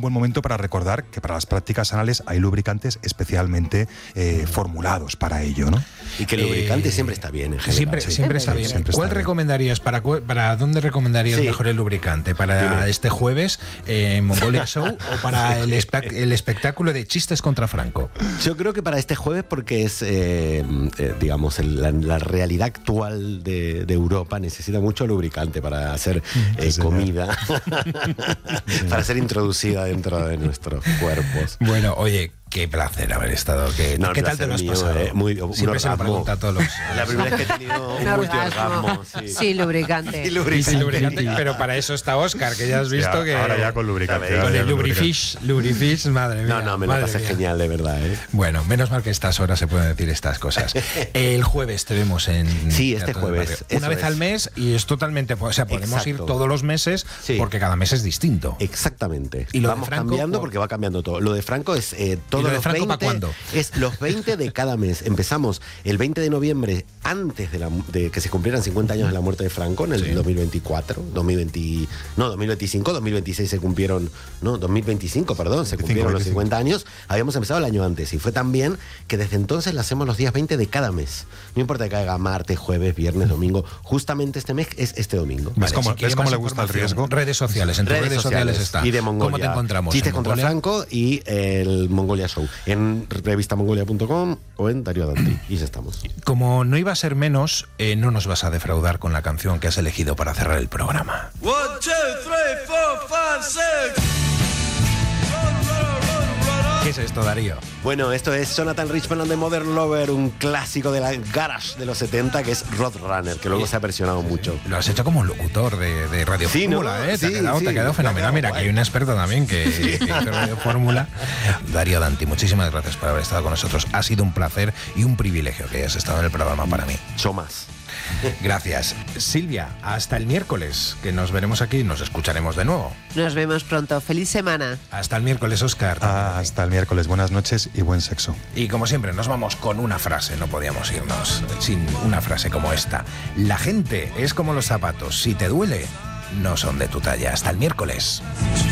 buen momento para recordar que para las prácticas anales hay lubricantes especialmente formulados para ello, ¿no? Y que el lubricante siempre está bien en general. Siempre está bien. Siempre recomendarías? ¿Para dónde recomendarías mejor el lubricante? ¿Para este jueves en Mongolia Show o para el espectáculo de chistes contra Franco? Yo creo que para este jueves, porque es, digamos, la realidad actual de Europa necesita mucho lubricante para hacer comida, para ser introducida dentro de nuestros cuerpos. Bueno, oye, qué placer haber estado. ¿Qué tal te lo has pasado? Siempre se lo pregunta a todos los... La primera vez que he tenido un multiorgasmo. Sí, lubricante. Lubricante. Pero para eso está Óscar, que ya has visto que... Ahora ya con lubricante. Con el Lubrifish, madre mía. No, me lo pasé genial, de verdad. Bueno, menos mal que a estas horas se pueden decir estas cosas. El jueves te vemos en... Sí, este jueves. Una vez al mes y es totalmente... O sea, podemos ir todos los meses porque cada mes es distinto. Exactamente. Y vamos cambiando porque va cambiando todo. Lo de Franco es todos los 20... ¿Para cuándo? Es los 20 de cada mes. Empezamos el 20 de noviembre, antes de que se cumplieran 50 años de la muerte de Franco, en el 2024, 2025, 2026 se cumplieron, 2025, perdón, se cumplieron los 50 años. Habíamos empezado el año antes y fue tan bien que desde entonces la hacemos los días 20 de cada mes. No importa que caiga martes, jueves, viernes, domingo. Justamente este mes es este domingo. ¿Ves cómo le gusta el riesgo? Redes sociales, en tus redes sociales está. Y de Mongolia. ¿Cómo te encontramos? Chistes contra Franco y el Mongolia Show. En revistamongolia.com o en Darío Danti. Y ya estamos. Como no iba a ser menos, no nos vas a defraudar con la canción que has elegido para cerrar el programa. 1, 2, 3, 4, 5, 6. ¿Qué es esto, Darío? Bueno, esto es Jonathan Richman and the Modern Lover, un clásico de la garage de los 70 que es Roadrunner, que luego se ha versionado mucho. Lo has hecho como un locutor de Radio Fórmula, ¿eh? Te ha quedado fenomenal. Mira, que hay un experto también que hizo Radio Fórmula. Darío Danti, muchísimas gracias por haber estado con nosotros. Ha sido un placer y un privilegio que hayas estado en el programa para mí. Yo más. Gracias. Silvia, hasta el miércoles, que nos veremos aquí y nos escucharemos de nuevo. Nos vemos pronto. Feliz semana. Hasta el miércoles, Óscar. Hasta el miércoles. Buenas noches y buen sexo. Y como siempre, nos vamos con una frase. No podíamos irnos sin una frase como esta. La gente es como los zapatos. Si te duele, no son de tu talla. Hasta el miércoles.